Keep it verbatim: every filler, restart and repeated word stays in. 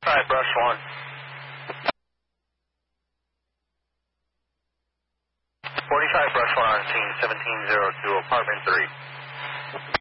forty-five, brush one. forty-five, brush one on scene, seventeen oh two, apartment three.